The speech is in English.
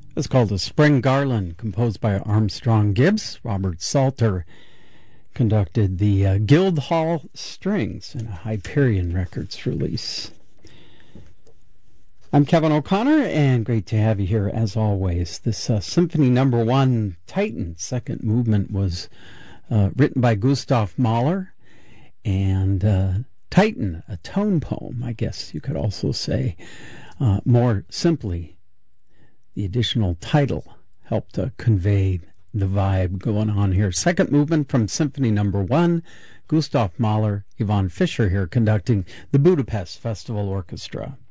It's called A Spring Garland, composed by Armstrong Gibbs. Robert Salter conducted the Guildhall Strings in a Hyperion Records release. I'm Kevin O'Connor, and great to have you here as always. This Symphony No. 1, Titan, second movement, was written by Gustav Mahler, and Titan, a tone poem, I guess you could also say. More simply, the additional title helped convey the vibe going on here. Second movement from Symphony No. 1, Gustav Mahler, Yvonne Fischer here conducting the Budapest Festival Orchestra.